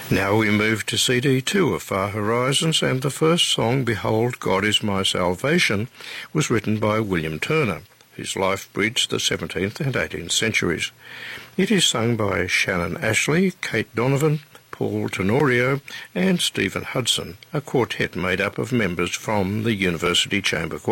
Now we move to CD2 of Far Horizons, and the first song, Behold, God is My Salvation, was written by William Turner, whose life bridged the 17th and 18th centuries. It is sung by Shannon Ashley, Kate Donovan, Paul Tenorio and Stephen Hudson, a quartet made up of members from the University Chamber Choir.